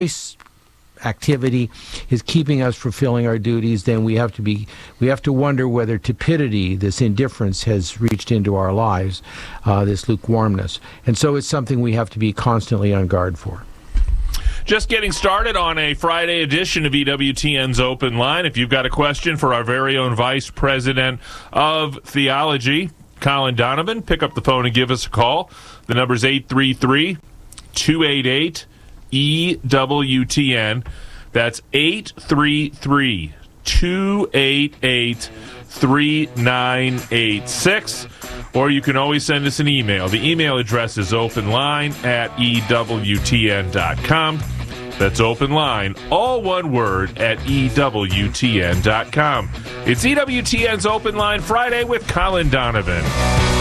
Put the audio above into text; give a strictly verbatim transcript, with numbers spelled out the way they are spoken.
activity is keeping us fulfilling our duties, then we have to be we have to wonder whether tepidity, this indifference, has reached into our lives, uh, this lukewarmness. And so it's something we have to be constantly on guard for. Just getting started on a Friday edition of E W T N's Open Line. If you've got a question for our very own Vice President of Theology, Colin Donovan, pick up the phone and give us a call. The number's eight three three, two eight eight, E W T N. That's eight three three, two eight eight, three nine eight six. Or you can always send us an email. The email address is openline at E W T N dot com. That's openline, all one word, at E W T N dot com. It's E W T N's Open Line Friday with Colin Donovan.